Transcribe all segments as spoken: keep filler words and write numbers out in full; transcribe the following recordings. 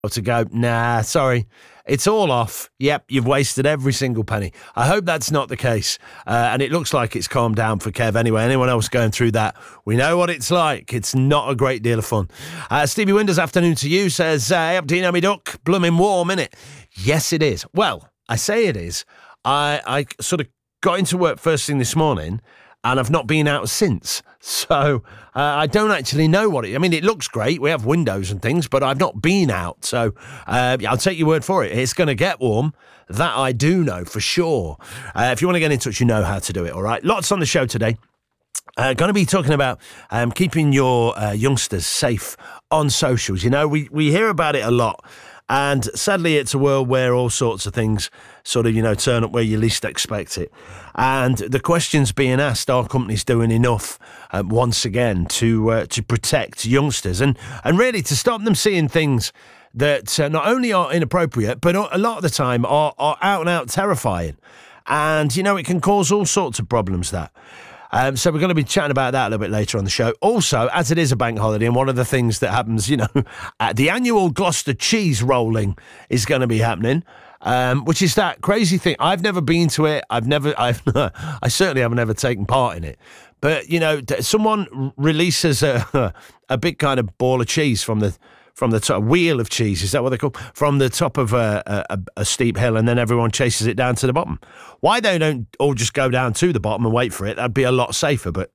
to go, nah, sorry, it's all off. Yep, you've wasted every single penny. I hope that's not the case. Uh, and it looks like it's calmed down for Kev anyway. Anyone else going through that, we know what it's like. It's not a great deal of fun. Uh, Stevie Winders, afternoon to you, says, uh, hey, up to you, me duck, blooming warm, innit? Yes, it is. Well, I say it is. I, I sort of got into work first thing this morning, and I've not been out since. So uh, I don't actually know what it... I mean, it looks great. We have windows and things, but I've not been out. So uh, I'll take your word for it. It's going to get warm. That I do know for sure. Uh, if you want to get in touch, you know how to do it, all right? Lots on the show today. Uh, going to be talking about um, keeping your uh, youngsters safe on socials. You know, we, we hear about it a lot. And sadly, it's a world where all sorts of things sort of, you know, turn up where you least expect it. And the question's being asked, are companies doing enough um, once again to uh, to protect youngsters and, and really to stop them seeing things that uh, not only are inappropriate, but a lot of the time are, are out and out terrifying. And, you know, it can cause all sorts of problems, that. Um, so we're going to be chatting about that a little bit later on the show. Also, as it is a bank holiday, and one of the things that happens, you know, at the annual Gloucester cheese rolling is going to be happening, um, which is that crazy thing. I've never been to it. I've never, I've, I certainly haven't ever taken part in it. But, you know, someone releases a, a big kind of ball of cheese from the from the top, wheel of cheese, is that what they call, from the top of a, a, a steep hill, and then everyone chases it down to the bottom. Why they don't all just go down to the bottom and wait for it, that'd be a lot safer, but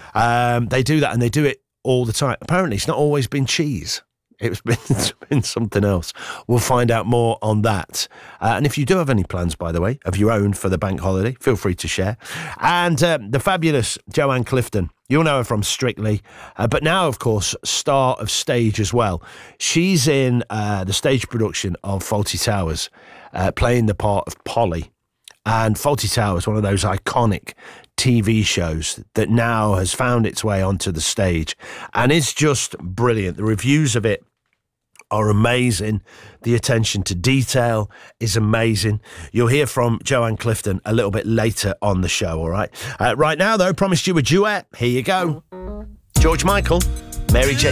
um, they do that, and they do it all the time. Apparently, it's not always been cheese. It's been, it's been something else. We'll find out more on that. Uh, and if you do have any plans, by the way, of your own for the bank holiday, feel free to share. And um, the fabulous Joanne Clifton, you'll know her from Strictly, uh, but now, of course, star of stage as well. She's in uh, the stage production of Fawlty Towers, uh, playing the part of Polly. And Fawlty Towers, one of those iconic T V shows that now has found its way onto the stage. And it's just brilliant. The reviews of it are amazing. The attention to detail is amazing. You'll hear from Joanne Clifton a little bit later on the show, all right? Uh, right now, though, promised you a duet. Here you go. George Michael, Mary J.